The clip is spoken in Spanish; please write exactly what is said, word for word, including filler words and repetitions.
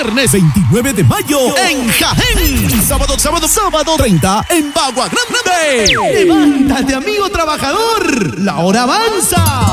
Viernes veintinueve de mayo en Jaén. Sábado, sábado, sábado treinta en Bagua Grande. Levántate, amigo trabajador. La hora avanza.